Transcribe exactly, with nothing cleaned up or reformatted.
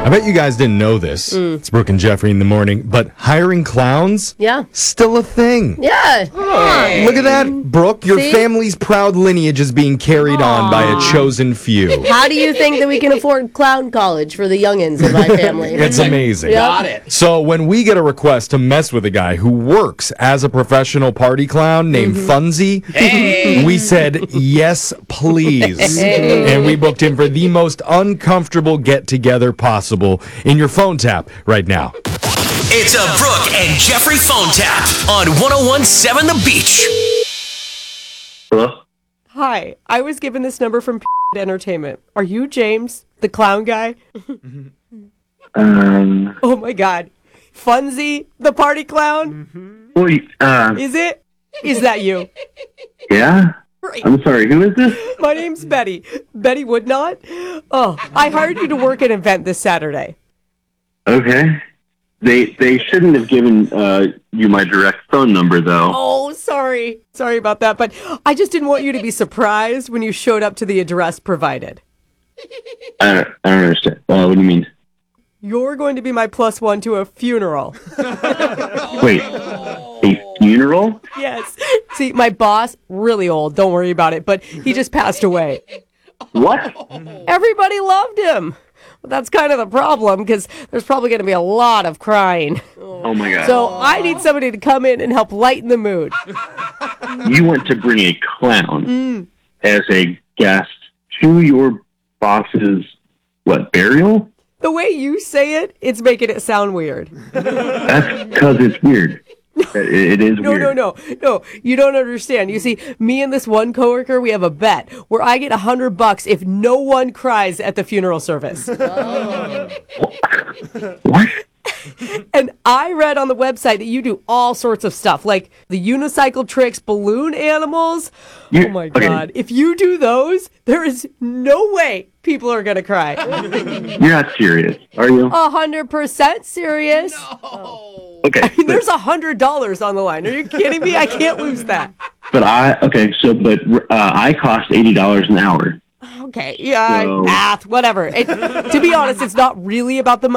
I bet you guys didn't know this. Mm. It's Brooke and Jeffrey in the morning, but hiring clowns? Yeah. Still a thing. Yeah. Oh, look at that, Brooke. Your See? family's proud lineage is being carried on by a chosen few. How do you think that we can afford clown college for the youngins in my family? It's amazing. Yep. Got it. So when we get a request to mess with a guy who works as a professional party clown named Funzy, we said, yes, please. And we booked him for the most uncomfortable get-together possible in your phone tap right now. It's a Brooke and Jeffrey phone tap on one oh one point seven The Beach. Hello? Hi, I was given this number from Entertainment. Are you James, the clown guy? Um, Oh my god. Funzy, the party clown? well, you- uh, Is it? Is that you? yeah? I'm sorry, who is this? My name's Betty. Betty Woodnot. Oh, I hired you to work at an event this Saturday. Okay. They they shouldn't have given uh, you my direct phone number, though. Oh, sorry. Sorry about that, but I just didn't want you to be surprised when you showed up to the address provided. I, don't, I don't understand. Uh, what do you mean? You're going to be my plus one to a funeral. Wait, a funeral? Yes. See, my boss, really old, don't worry about it, but he just passed away. What? Everybody loved him. But that's kind of the problem because there's probably going to be a lot of crying. Oh my god. So I need somebody to come in and help lighten the mood. You want to bring a clown Mm. as a guest to your boss's, what, burial? The way you say it, it's making it sound weird. That's because it's weird. It, it is No, weird. no, no, no. You don't understand. You see, me and this one coworker, we have a bet where I get a hundred bucks if no one cries at the funeral service. What? And I read on the website that you do all sorts of stuff, like the unicycle tricks, balloon animals. You- Oh my okay. God. If you do those, there is no way people are going to cry. You're not serious, are you? A hundred percent serious. Okay. I mean, but- there's a hundred dollars on the line. Are you kidding me? I can't lose that. But I okay, so but uh, I cost eighty dollars an hour. Okay. Yeah, So- math, whatever. It, to be honest, it's not really about the money.